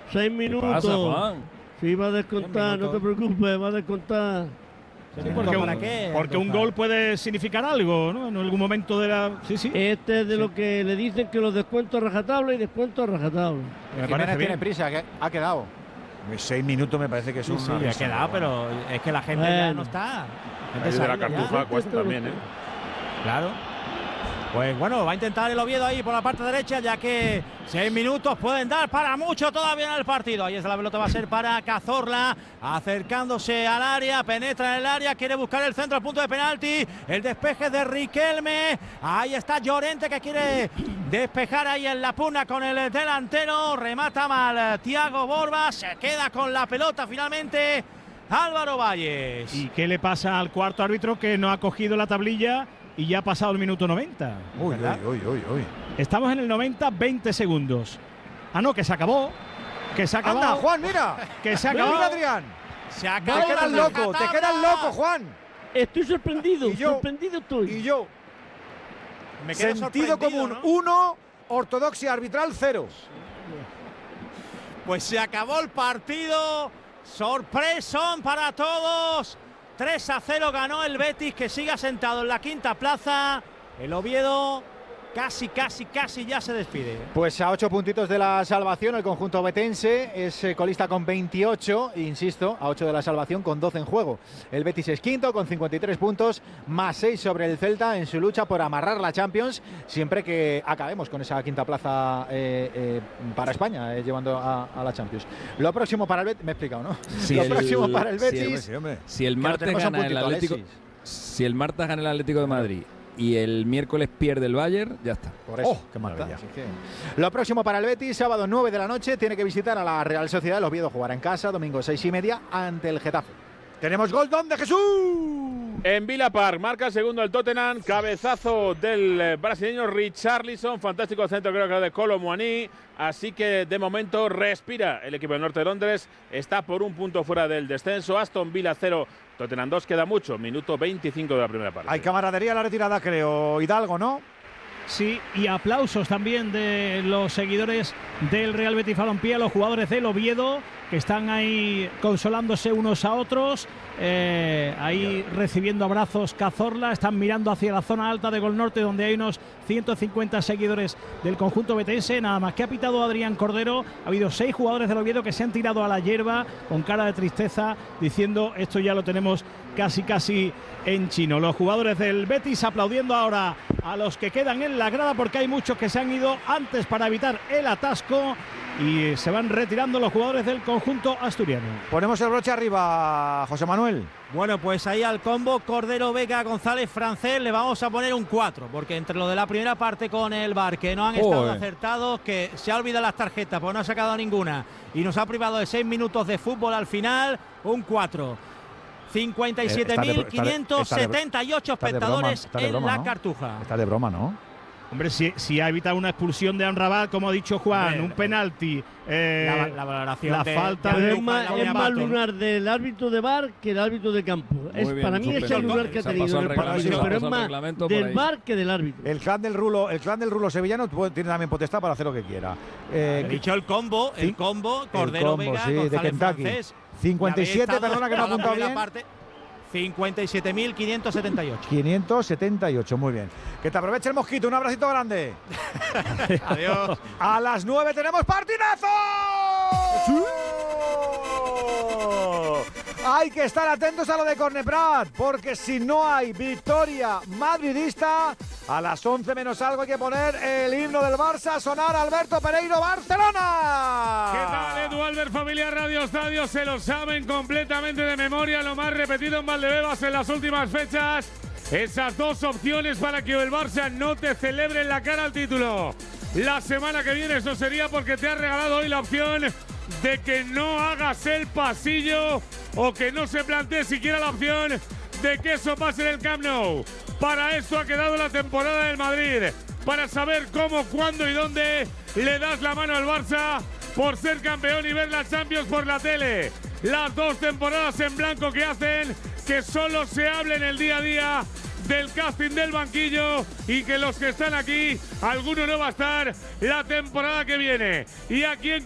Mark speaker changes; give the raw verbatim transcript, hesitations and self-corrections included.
Speaker 1: Seis minutos.
Speaker 2: ¿Qué pasa, Juan?
Speaker 1: Sí, va a descontar, no te preocupes, va a descontar.
Speaker 3: Sí, porque un, ¿para qué? Porque un gol puede significar algo, ¿no? En algún momento de la… Sí, sí.
Speaker 1: Este es de
Speaker 3: sí.
Speaker 1: lo que le dicen que los descuentos a rajatabla y descuentos a rajatabla.
Speaker 4: Me parece tiene prisa, que ha quedado.
Speaker 5: Seis minutos me parece que es
Speaker 4: sí,
Speaker 5: un…
Speaker 4: Sí, ha quedado, pero es que la gente bueno. ya no está.
Speaker 6: Ahí de la Cartuja cuesta también, ¿eh?
Speaker 4: Claro. Pues bueno, va a intentar el Oviedo ahí por la parte derecha, ya que seis minutos pueden dar para mucho todavía en el partido. Ahí está la pelota, va a ser para Cazorla, acercándose al área, penetra en el área, quiere buscar el centro al punto de penalti, el despeje de Riquelme, ahí está Llorente que quiere despejar ahí en la puna con el delantero, remata mal Thiago Borba, se queda con la pelota finalmente Álvaro Valles.
Speaker 3: ¿Y qué le pasa al cuarto árbitro que no ha cogido la tablilla? Y ya ha pasado el minuto noventa.
Speaker 5: Uy, uy, uy, uy, uy.
Speaker 3: Estamos en el noventa, veinte segundos. Ah, no, que se acabó. Que se acabó.
Speaker 5: Anda, Juan, se
Speaker 3: que se acabó.
Speaker 5: Mira, Adrián.
Speaker 4: Se acabó.
Speaker 5: Te quedas loco, te quedas loco, Juan.
Speaker 1: Estoy sorprendido,
Speaker 5: ¿Y yo?
Speaker 1: sorprendido estoy.
Speaker 5: Y yo.
Speaker 4: Me quedo
Speaker 5: Sentido común,
Speaker 4: ¿no?
Speaker 5: uno, ortodoxia arbitral, cero.
Speaker 4: Pues se acabó el partido. Sorpresón para todos. tres a cero ganó el Betis, que sigue sentado en la quinta plaza. El Oviedo casi, casi, casi ya se despide.
Speaker 7: Pues a ocho puntitos de la salvación, el conjunto betense es colista con veintiocho, insisto, a ocho de la salvación con doce en juego. El Betis es quinto con cincuenta y tres puntos, más seis sobre el Celta en su lucha por amarrar la Champions, siempre que acabemos con esa quinta plaza eh, eh, para España, eh, llevando a, a la Champions. Lo próximo para el Betis, me he explicado, ¿no?
Speaker 2: Si
Speaker 7: Lo
Speaker 2: el,
Speaker 7: próximo para el Betis…
Speaker 2: Si el, si el martes
Speaker 7: claro,
Speaker 2: gana el Atlético,
Speaker 7: Alexis.
Speaker 2: si el martes gana el Atlético de Madrid y el miércoles pierde el Bayern, ya está.
Speaker 7: Por eso.
Speaker 5: Oh, qué maravilla.
Speaker 7: Que... Lo próximo para el Betis, sábado nueve de la noche, tiene que visitar a la Real Sociedad. El Oviedo jugará en casa, domingo seis y media, ante el Getafe.
Speaker 5: Tenemos gol de Jesús.
Speaker 6: En Villa Park, marca el segundo el Tottenham, cabezazo del brasileño Richarlison, fantástico centro creo que de Kolo Muani, así que de momento respira el equipo del norte de Londres, está por un punto fuera del descenso, Aston Villa cero, Tottenham dos, queda mucho, minuto veinticinco de la primera parte.
Speaker 5: Hay camaradería en la retirada, creo, Hidalgo, ¿no?
Speaker 3: Sí, y aplausos también de los seguidores del Real Betis Balompié, los jugadores del Oviedo, que están ahí consolándose unos a otros, eh, ahí recibiendo abrazos Cazorla, están mirando hacia la zona alta de Gol Norte, donde hay unos ciento cincuenta seguidores del conjunto betense, nada más que ha pitado Adrián Cordero. Ha habido seis jugadores del Oviedo que se han tirado a la hierba con cara de tristeza, diciendo esto ya lo tenemos casi casi en chino. Los jugadores del Betis aplaudiendo ahora a los que quedan en la grada, porque hay muchos que se han ido antes para evitar el atasco, y se van retirando los jugadores del conjunto asturiano.
Speaker 5: Ponemos el broche arriba, José Manuel.
Speaker 4: Bueno, pues ahí al combo Cordero, Vega, González, Francés le vamos a poner un cuatro, porque entre lo de la primera parte con el V A R, que no han estado
Speaker 2: Joder.
Speaker 4: acertados, que se ha olvidado las tarjetas, pues no ha sacado ninguna, y nos ha privado de seis minutos de fútbol al final, un cuatro. cincuenta y siete mil quinientos setenta y ocho espectadores en
Speaker 5: broma,
Speaker 4: la
Speaker 5: ¿no?
Speaker 4: Cartuja.
Speaker 5: Está de broma, ¿no?
Speaker 3: Hombre, si, si ha evitado una expulsión de Amrabat, como ha dicho Juan,
Speaker 4: Hombre,
Speaker 3: un penalti, eh,
Speaker 4: la, la valoración
Speaker 3: la
Speaker 4: de,
Speaker 3: falta
Speaker 4: de
Speaker 3: de-
Speaker 1: Es más,
Speaker 4: de
Speaker 1: es más
Speaker 4: Pato.
Speaker 1: lunar del árbitro de V A R que del árbitro de campo. Es,
Speaker 2: bien,
Speaker 1: para mí es el
Speaker 2: suspendido.
Speaker 1: lunar que ha
Speaker 2: Se ha
Speaker 1: tenido
Speaker 2: pasado
Speaker 1: en el
Speaker 2: el
Speaker 1: partido,
Speaker 5: reglamento,
Speaker 1: pero es
Speaker 2: se ha pasado el
Speaker 1: más
Speaker 2: reglamento por
Speaker 1: del
Speaker 2: ahí.
Speaker 1: V A R que del árbitro.
Speaker 5: El clan del rulo, el clan del rulo sevillano puede- tiene también potestad para hacer lo que quiera. Eh,
Speaker 4: He dicho el combo, el
Speaker 5: Sí.
Speaker 4: combo,
Speaker 5: el
Speaker 4: Cordero,
Speaker 5: combo,
Speaker 4: Vega,
Speaker 5: sí, de
Speaker 4: González,
Speaker 5: Kentucky.
Speaker 4: Francés.
Speaker 5: cincuenta y siete,
Speaker 4: Y habéis estado
Speaker 5: perdona que no ha
Speaker 4: toda la
Speaker 5: apuntado
Speaker 4: primera
Speaker 5: bien.
Speaker 4: parte, cincuenta y siete mil quinientos setenta y ocho.
Speaker 5: quinientos setenta y ocho, muy bien. Que te aproveche el mosquito, un abracito grande.
Speaker 4: Adiós.
Speaker 5: A las nueve tenemos partidazo. Hay que estar atentos a lo de Corneprat, porque si no hay victoria madridista, a las once menos algo hay que poner el himno del Barça a sonar. Alberto Pereiro, Barcelona.
Speaker 8: ¿Qué tal, Edu Albert, familia Radio Estadio? Se lo saben completamente de memoria, lo más repetido en Valdebebas en las últimas fechas. Esas dos opciones para que el Barça no te celebre en la cara al título. La semana que viene eso sería porque te ha regalado hoy la opción de que no hagas el pasillo o que no se plantee siquiera la opción de que eso pase en el Camp Nou. Para eso ha quedado la temporada del Madrid, para saber cómo, cuándo y dónde le das la mano al Barça por ser campeón y ver la Champions por la tele. Las dos temporadas en blanco que hacen que solo se hable en el día a día del casting del banquillo y que los que están aquí, alguno no va a estar la temporada que viene. Y aquí en